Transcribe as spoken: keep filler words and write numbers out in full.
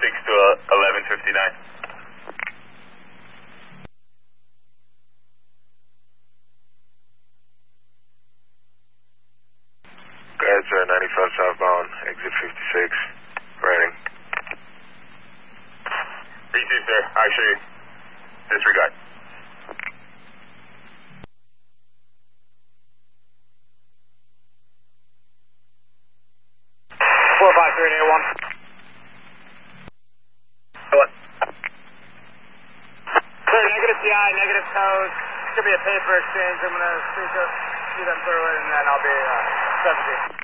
six to eleven fifty-nine. Guys, uh, ninety-five southbound, exit fifty-six, running. Receive, sir. Actually, disregard. four five three eight one. What? Sir, negative C I, negative toes. It's going to be a paper exchange. I'm going to see them through it, and then I'll be uh, seventy.